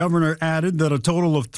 Governor added that a total of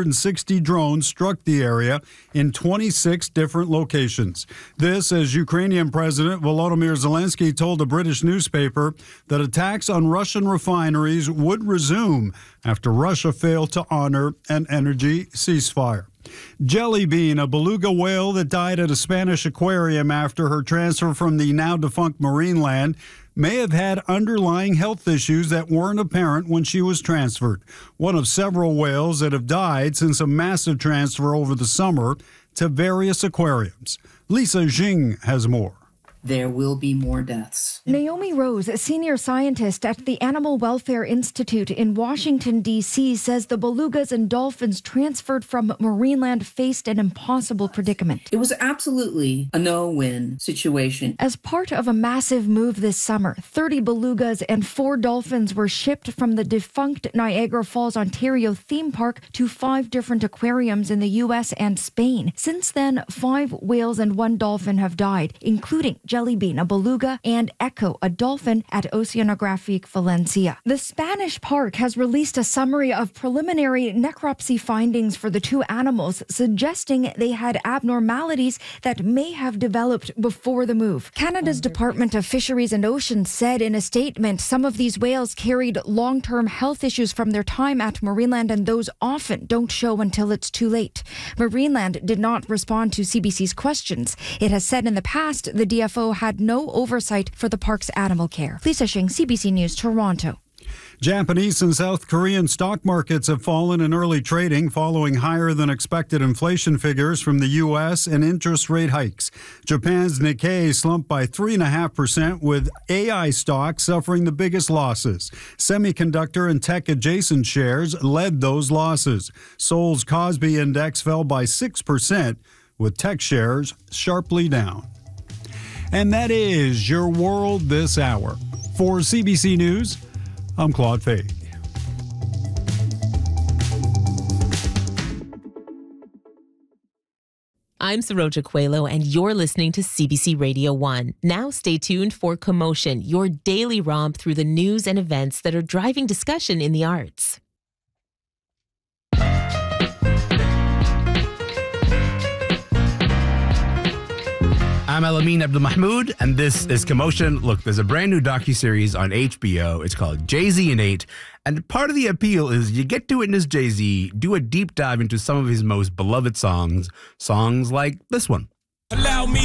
360 drones struck the area in 26 different locations. This, as Ukrainian President Volodymyr Zelensky told a British newspaper that attacks on Russian refineries would resume after Russia failed to honor an energy ceasefire. Jelly Bean, a beluga whale that died at a Spanish aquarium after her transfer from the now-defunct Marineland, may have had underlying health issues that weren't apparent when she was transferred. One of several whales that have died since a massive transfer over the summer to various aquariums. Lisa Jing has more. There will be more deaths. Naomi Rose, a senior scientist at the Animal Welfare Institute in Washington, D.C., says the belugas and dolphins transferred from Marineland faced an impossible predicament. It was absolutely a no-win situation. As part of a massive move this summer, 30 belugas and 4 dolphins were shipped from the defunct Niagara Falls, Ontario theme park to 5 different aquariums in the U.S. and Spain. Since then, 5 whales and 1 dolphin have died, including Jelly Bean, a beluga, and Echo, a dolphin, at Oceanographic Valencia. The Spanish park has released a summary of preliminary necropsy findings for the 2 animals, suggesting they had abnormalities that may have developed before the move. Canada's Department of Fisheries and Oceans said in a statement some of these whales carried long-term health issues from their time at Marineland, and those often don't show until it's too late. Marineland did not respond to CBC's questions. It has said in the past the DFO had no oversight for the park's animal care. Lisa Shing, CBC News, Toronto. Japanese and South Korean stock markets have fallen in early trading following higher than expected inflation figures from the U.S. and interest rate hikes. Japan's Nikkei slumped by 3.5%, with AI stocks suffering the biggest losses. Semiconductor and tech-adjacent shares led those losses. Seoul's Kospi Index fell by 6%, with tech shares sharply down. And that is your world this hour. For CBC News, I'm Claude Fay. I'm Saroja Coelho, and you're listening to CBC Radio 1. Now stay tuned for Commotion, your daily romp through the news and events that are driving discussion in the arts. I'm Elamin Abdulmahmoud, and this is Commotion. Look, there's a brand new docuseries on HBO. It's called Jay-Z and 8, and part of the appeal is you get to witness Jay-Z do a deep dive into some of his most beloved songs like this one. Allow me